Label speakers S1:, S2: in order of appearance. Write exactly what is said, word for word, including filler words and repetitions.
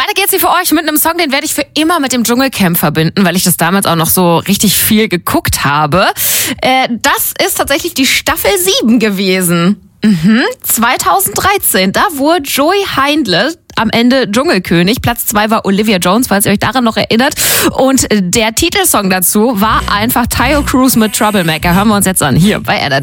S1: Weiter geht's hier für euch mit einem Song, den werde ich für immer mit dem Dschungelcamp verbinden, weil ich das damals auch noch so richtig viel geguckt habe. Äh, das ist tatsächlich die Staffel sieben gewesen. Mhm. zweitausenddreizehn, da wurde Joey Heindle am Ende Dschungelkönig. Platz zwei war Olivia Jones, falls ihr euch daran noch erinnert. Und der Titelsong dazu war einfach Taio Cruz mit Troublemaker. Hören wir uns jetzt an, hier bei Energy.